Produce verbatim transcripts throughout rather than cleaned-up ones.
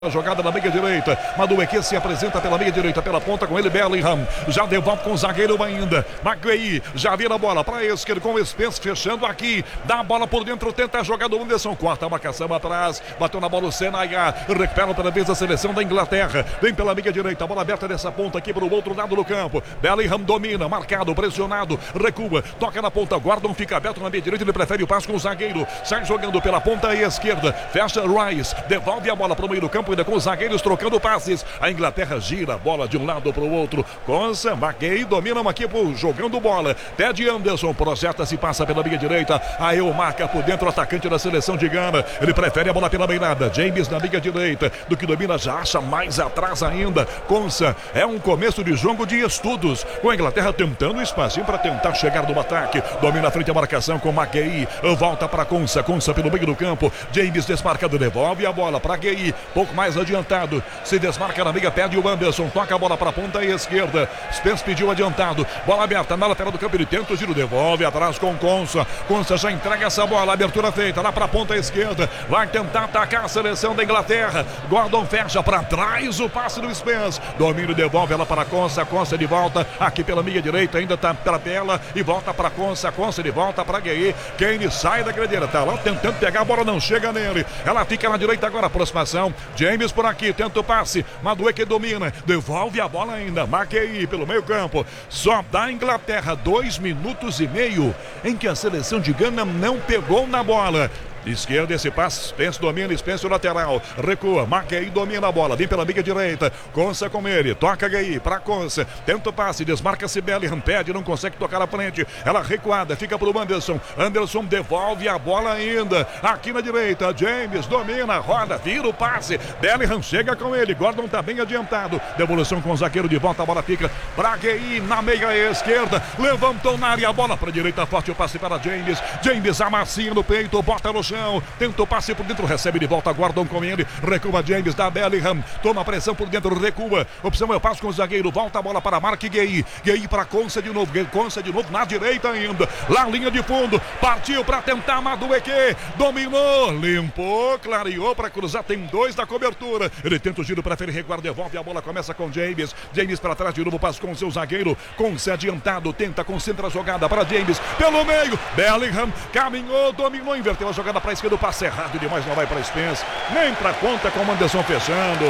A jogada na meia direita, Madueke se apresenta pela meia direita, pela ponta com ele, Bellingham, já devolve com o zagueiro ainda, McGuey, já vira a bola para a esquerda com o Spence fechando aqui, dá a bola por dentro, tenta a jogada do Anderson, corta a marcação atrás, bateu na bola o Senaya, recupera outra vez a seleção da Inglaterra, vem pela meia direita, a bola aberta dessa ponta aqui para o outro lado do campo, Bellingham domina, marcado, pressionado, recua, toca na ponta, Gordon fica aberto na meia direita, ele prefere o passe com o zagueiro, sai jogando pela ponta esquerda, fecha Rice, devolve a bola para o meio do campo, ainda com os zagueiros trocando passes. A Inglaterra gira a bola de um lado para o outro. Consa, McGuey domina aqui jogando bola. Ted Anderson projeta-se, passa pela meia direita. Aí o marca por dentro o atacante da seleção de Gana. Ele prefere a bola pela beirada. James na meia direita. Do que domina, já acha mais atrás ainda. Consa, é um começo de jogo de estudos. Com a Inglaterra tentando um espacinho para tentar chegar no ataque. Domina a frente a marcação com McGuey. Volta para Consa. Consa pelo meio do campo. James desmarcado, devolve a bola para Gueye. Pouco mais adiantado, se desmarca na meia, perde o Anderson, toca a bola para a ponta esquerda, Spence pediu adiantado, bola aberta na lateral do campo, ele tenta o giro, devolve atrás com Consa, Consa já entrega essa bola, abertura feita lá para a ponta esquerda, vai tentar atacar a seleção da Inglaterra, Gordon fecha para trás o passe do Spence, domínio, devolve ela para Consa, Consa de volta, aqui pela meia direita, ainda tá pela tela, e volta para Consa, Consa de volta para Gueye, Kane sai da gradeira, tá lá tentando pegar a bola, não chega nele, ela fica na direita agora, aproximação, James por aqui, tenta o passe, Madueke domina, devolve a bola ainda, McGuey pelo meio campo, só da Inglaterra, dois minutos e meio em que a seleção de Gana não pegou na bola. Esquerda esse passe, Spence domina, Spence o lateral, recua, McGuey domina a bola, vem pela meia direita, Consa com ele, toca Gueye para Consa, tenta o passe, desmarca-se Bellingham, pede, não consegue tocar à frente, ela recuada, fica para o Anderson, Anderson devolve a bola ainda, aqui na direita, James domina, roda, vira o passe, Bellingham chega com ele, Gordon tá bem adiantado, devolução com o zagueiro de volta, a bola fica para Gueye na meia esquerda, levantou na área, a bola para a direita, forte o passe para James, James amacia no peito, bota no chão, tenta o passe por dentro, recebe de volta, Gordon com ele, recua James da Bellingham, toma pressão por dentro, recua, opção é o passe com o zagueiro, volta a bola para Mark Gueye, Gueye para Consa de novo, Consa de novo na direita ainda, lá linha de fundo, partiu para tentar Madueke, dominou, limpou, clareou para cruzar, tem dois da cobertura, ele tenta o giro, prefere recuar, devolve a bola, começa com James, James para trás de novo, passe com o seu zagueiro, Consa adiantado, tenta, concentra a jogada para James, pelo meio, Bellingham caminhou, dominou, inverteu a jogada para a esquerda, o passe errado demais, não vai para Spence, nem para conta com o Anderson fechando.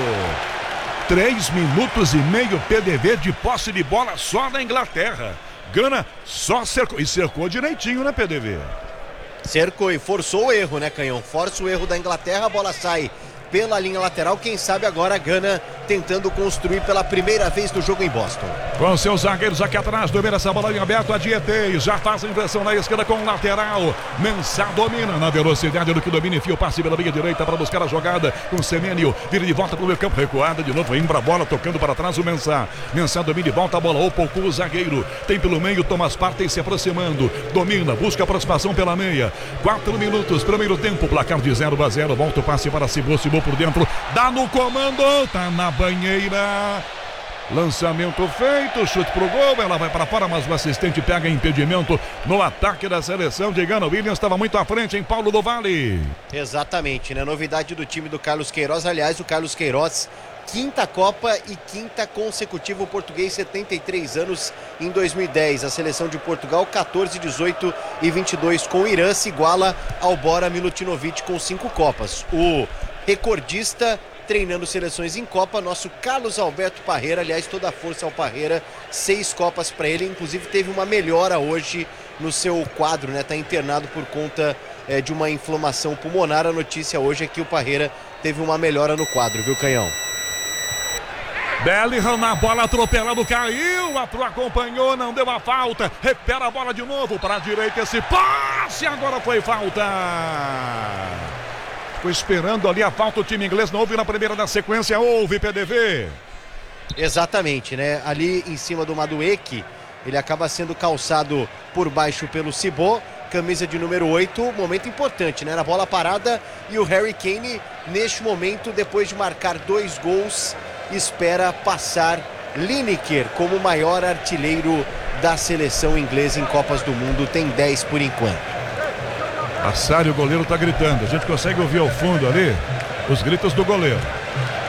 Três minutos e meio P D V de posse de bola só da Inglaterra. Gana só cercou, e cercou direitinho, né, P D V? Cercou e forçou o erro, né, Canhão? Força o erro da Inglaterra, a bola sai pela linha lateral, quem sabe agora a Gana tentando construir pela primeira vez no jogo em Boston. Com seus zagueiros aqui atrás, domina essa bola em aberto, a Dietei, já faz a inversão na esquerda com o lateral, Mensah domina na velocidade do que domina, enfia o passe pela meia direita para buscar a jogada com Semenyo, vira de volta para o meio campo, recuada de novo, indo a bola, tocando para trás o Mensah, Mensah domina de volta a bola, ou pouco o zagueiro, tem pelo meio Thomas Partey se aproximando, domina, busca a aproximação pela meia, quatro minutos, primeiro tempo, placar de zero a zero, volta o passe para Cibô, Cibô por dentro, dá no comando, tá na banheira, lançamento feito, chute pro gol, ela vai para fora, mas o assistente pega impedimento no ataque da seleção de Gana. Williams estava muito à frente em Paulo do Vale. Exatamente, né? Novidade do time do Carlos Queiroz, aliás, o Carlos Queiroz, quinta Copa e quinta consecutiva, o português, setenta e três anos em dois mil e dez. A seleção de Portugal, quatorze, dezoito e vinte e dois com o Irã, se iguala ao Bora Milutinovic com cinco Copas. O recordista treinando seleções em Copa, nosso Carlos Alberto Parreira, aliás, toda a força ao Parreira, seis Copas para ele, inclusive teve uma melhora hoje no seu quadro, né? Tá internado por conta é, de uma inflamação pulmonar. A notícia hoje é que o Parreira teve uma melhora no quadro, viu, Canhão? Bellingham na bola, atropelado, caiu, acompanhou, não deu a falta, recupera a bola de novo para a direita, esse passe, agora foi falta. Ficou esperando ali a falta, o time inglês não houve na primeira da sequência, houve, P D V. Exatamente, né? Ali em cima do Madueke, ele acaba sendo calçado por baixo pelo Cibô, camisa de número oito, momento importante, né? Na bola parada, e o Harry Kane, neste momento, depois de marcar dois gols, espera passar Lineker como o maior artilheiro da seleção inglesa em Copas do Mundo, tem dez por enquanto. Assário, o goleiro, tá gritando. A gente consegue ouvir ao fundo ali os gritos do goleiro.